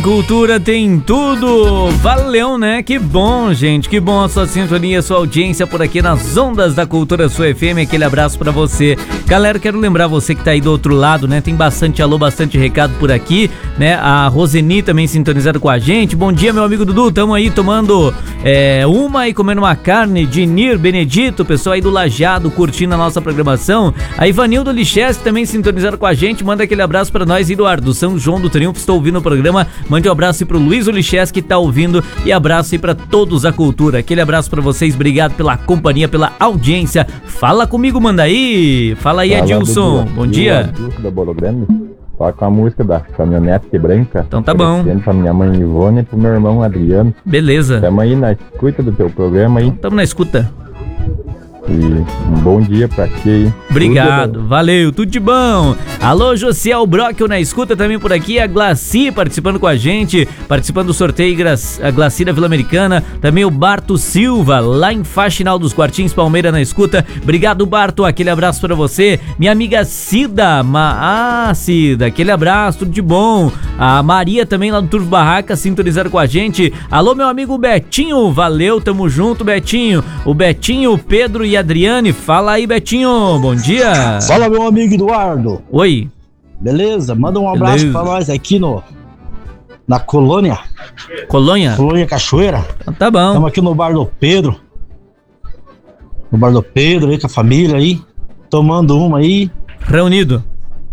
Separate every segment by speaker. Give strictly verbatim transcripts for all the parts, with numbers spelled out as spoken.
Speaker 1: Cultura tem tudo, valeu, né? Que bom, gente, que bom a sua sintonia, a sua audiência por aqui nas ondas da Cultura Sua F M, aquele abraço pra você. Galera, quero lembrar você que tá aí do outro lado, né? Tem bastante alô, bastante recado por aqui, né? A Roseni também sintonizada com a gente. Bom dia, meu amigo Dudu, tamo aí tomando é, uma e comendo uma carne de Nir Benedito, pessoal aí do Lajeado curtindo a nossa programação. A Ivanildo Lichesse também sintonizada com a gente, manda aquele abraço pra nós. Eduardo, São João do Triunfo, estou ouvindo o programa. Mande um abraço aí pro Luiz Uliches que tá ouvindo e abraço aí pra todos a cultura. Aquele abraço pra vocês, obrigado pela companhia, pela audiência. Fala comigo, manda aí. Fala aí, Edilson. Bom dia.
Speaker 2: Da Bolo Grande. Toca a música da Caminhonete Branca.
Speaker 1: Então tá bom.
Speaker 2: Pra minha mãe Ivone e pro meu irmão Adriano.
Speaker 1: Beleza.
Speaker 2: Tamo aí na escuta do teu programa aí.
Speaker 1: Tamo na escuta.
Speaker 2: E um bom dia pra ti aí.
Speaker 1: Obrigado, tudo valeu, tudo de bom. Alô, Josiel Brock na escuta também por aqui. A Glaci participando com a gente, participando do sorteio, a Glaci da Vila Americana. Também o Barto Silva, lá em Faxinal dos Quartins, Palmeira na escuta. Obrigado, Barto, aquele abraço pra você. Minha amiga Cida, Ma... ah, Cida, aquele abraço, tudo de bom. A Maria também lá do Turvo Barraca, sintonizando com a gente. Alô, meu amigo Betinho, valeu, tamo junto, Betinho. O Betinho, o Pedro e a Adriane, fala aí, Betinho, bom dia.
Speaker 3: Fala, meu amigo Eduardo.
Speaker 1: Oi.
Speaker 3: Beleza? Manda um abraço Beleza. pra nós aqui no na Colônia.
Speaker 1: Colônia?
Speaker 3: Colônia Cachoeira.
Speaker 1: Ah, tá bom.
Speaker 3: Estamos aqui no bar do Pedro. No bar do Pedro aí com a família aí, tomando uma aí.
Speaker 1: Reunido.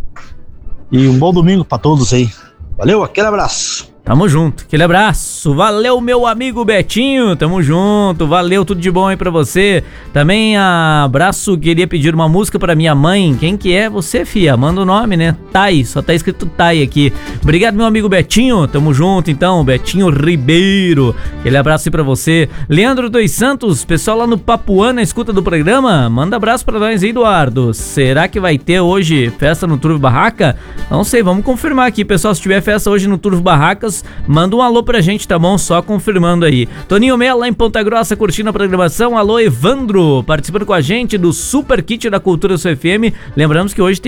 Speaker 3: E um bom domingo pra todos aí. Valeu, aquele abraço.
Speaker 1: Tamo junto, aquele abraço, valeu meu amigo Betinho, tamo junto, valeu, tudo de bom aí pra você. Também abraço, queria pedir uma música pra minha mãe, quem que é você, fia? Manda o nome, né? Tai, só tá escrito Tai aqui. Obrigado meu amigo Betinho, tamo junto então, Betinho Ribeiro, aquele abraço aí pra você. Leandro dos Santos, pessoal lá no Papuã, na escuta do programa, manda abraço pra nós aí, Eduardo. Será que vai ter hoje festa no Turvo Barraca? Não sei, vamos confirmar aqui, pessoal, se tiver festa hoje no Turvo Barracas, manda um alô pra gente, tá bom? Só confirmando aí. Toninho Melo lá em Ponta Grossa curtindo a programação. Alô, Evandro, participando com a gente do Super Kit da Cultura Sua F M. Lembramos que hoje tem